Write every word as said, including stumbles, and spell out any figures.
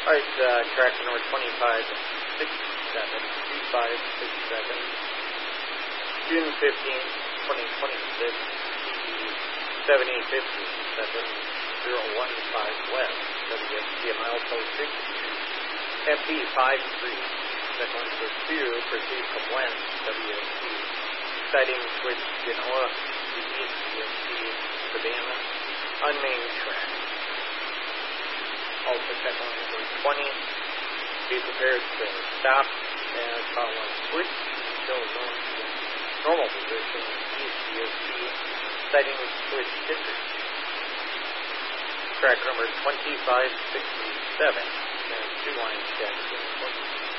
Alright, uh, track number twenty-five sixty-seven, two five six seven, June fifteenth, twenty twenty-six, T D seventy fifty-seven, zero one five West, W S T milepost six, M P five three, second pursuit, proceed from west, W S T, sighting switch Genoa, to east, W S T, Savannah, unmanned track. Also check on number twenty, be prepared to stop as power line switch, still going to normal position, east, W S T, sighting switch district. Track number twenty-five sixty-seven, and two lines checked in